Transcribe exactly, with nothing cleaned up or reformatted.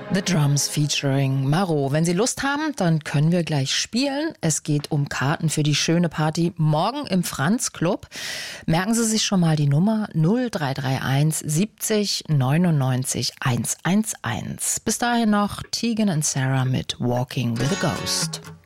The Drums featuring Maro. Wenn Sie Lust haben, dann können wir gleich spielen. Es geht um Karten für die schöne Party morgen im Franz Club. Merken Sie sich schon mal die Nummer null drei drei eins siebzig neunundneunzig hundertelf. Bis dahin noch Tegan und Sarah mit Walking with a Ghost.